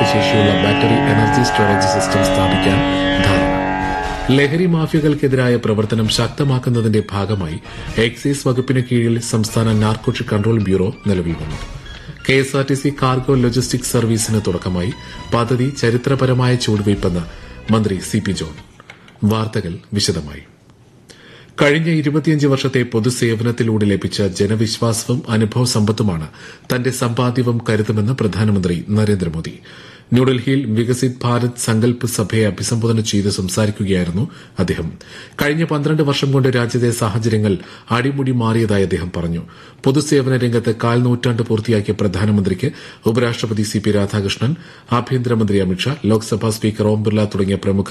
ശേഷിയുള്ള battery energy storage system സ്ഥാപിക്കാൻ ധാരണ. ലഹരി മാഫിയകൾക്കെതിരായ പ്രവർത്തനം ശക്തമാക്കുന്നതിന്റെ ഭാഗമായി എക്സൈസ് വകുപ്പിന് കീഴിൽ സംസ്ഥാന നാർക്കോട്ടിക് കൺട്രോൾ ബ്യൂറോ നിലവിൽ വന്നു. കെഎസ്ആർടിസി കാർഗോ ലോജിസ്റ്റിക്സ് സർവീസിന് തുടക്കമായി. പദ്ധതി ചരിത്രപരമായ ചുവടുവയ്പെന്ന് മന്ത്രി സി.പി. ജോൺ. വാർത്തകൾ വിശദമായി. കഴിഞ്ഞ 25 വർഷത്തെ പൊതുസേവനത്തിലൂടെ ലഭിച്ച ജനവിശ്വാസവും അനുഭവസമ്പത്തുമാണ് തന്റെ സമ്പാദ്യവും കരുതുമെന്ന് പ്രധാനമന്ത്രി നരേന്ദ്രമോദി. ന്യൂഡൽഹിയിൽ വികസിത് ഭാരത് സങ്കൽപ് സഭയെ അഭിസംബോധന ചെയ്ത് സംസാരിക്കുകയായിരുന്നു അദ്ദേഹം. കഴിഞ്ഞ 12 വർഷം കൊണ്ട് രാജ്യത്തെ സാഹചര്യങ്ങൾ അടിമുടി മാറിയതായി അദ്ദേഹം പറഞ്ഞു. പൊതുസേവന രംഗത്ത് കാൽനൂറ്റാണ്ട് പൂർത്തിയാക്കിയ പ്രധാനമന്ത്രിക്ക് ഉപരാഷ്ട്രപതി സി.പി. രാധാകൃഷ്ണൻ, ആഭ്യന്തരമന്ത്രി അമിത്ഷാ, ലോക്സഭാ സ്പീക്കർ ഓം ബിർല തുടങ്ങിയ പ്രമുഖ